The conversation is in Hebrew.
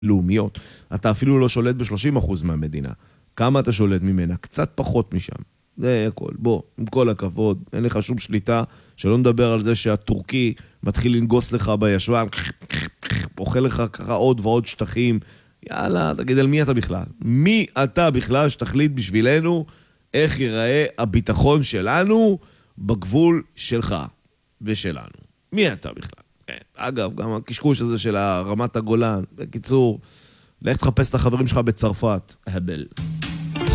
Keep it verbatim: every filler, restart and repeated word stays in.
לאומיות. אתה אפילו לא שולט ב-שלושים אחוז מהמדינה. כמה אתה שולט ממנה? קצת פחות משם. זה הכל. בוא, עם כל הכבוד, אין לך שום שליטה, שלא נדבר על זה שהטורקי מתחיל לנגוס לך בישבן, אוכל לך ככה עוד ועוד שטחים. יאללה, תגיד, על מי אתה בכלל? מי אתה בכלל שתחליט בשבילנו איך ייראה הביטחון שלנו בגבול שלך ושלנו? מי אתה בכלל? אגב, גם הקשקוש הזה של רמת הגולן, בקיצור, לך תחפש את החברים שלך בצרפת, הבל.